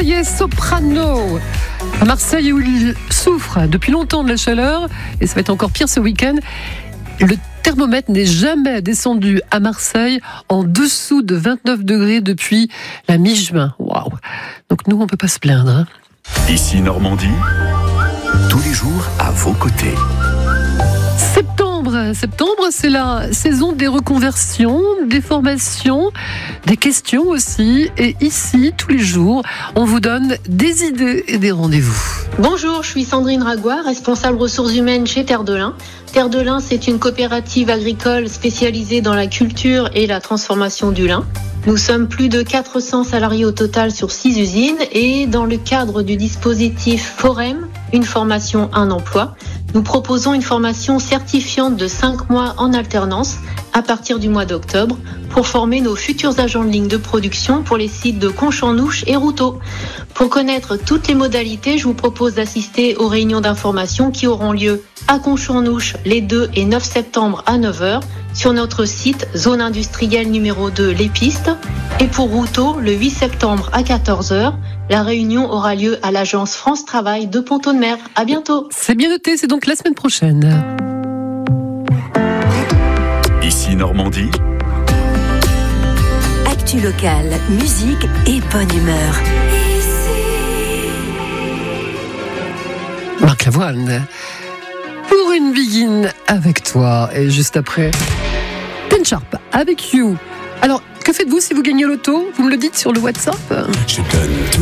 Marseillais soprano. À Marseille, où il souffre depuis longtemps de la chaleur, et ça va être encore pire ce week-end, le thermomètre n'est jamais descendu à Marseille en dessous de 29 degrés depuis la mi-juin. Waouh! Donc nous, on ne peut pas se plaindre. Hein. Ici Normandie, tous les jours à vos côtés. Septembre, c'est la saison des reconversions, des formations, des questions aussi. Et ici, tous les jours, on vous donne des idées et des rendez-vous. Bonjour, je suis Sandrine Ragois, responsable ressources humaines chez Terre de Lin. Terre de Lin, c'est une coopérative agricole spécialisée dans la culture et la transformation du lin. Nous sommes plus de 400 salariés au total sur 6 usines et dans le cadre du dispositif Forem, une formation, un emploi, nous proposons une formation certifiante de 5 mois en alternance à partir du mois d'octobre pour former nos futurs agents de ligne de production pour les sites de Conchamp-Nouche et Routot. Pour connaître toutes les modalités, je vous propose d'assister aux réunions d'information qui auront lieu à Conchamp-Nouche les 2 et 9 septembre à 9h sur notre site zone industrielle numéro 2 Les Pistes et pour Routot le 8 septembre à 14h. La réunion aura lieu à l'agence France Travail de Pont-de-Mer. À bientôt. C'est bien noté, c'est donc la semaine prochaine. Ici Normandie. Actu locale, musique et bonne humeur. Marc Lavoine. Pour une begin avec toi. Et juste après, Ten Sharp avec You. Alors, que faites-vous si vous gagnez l'auto? Vous me le dites sur le WhatsApp. Je donne tout.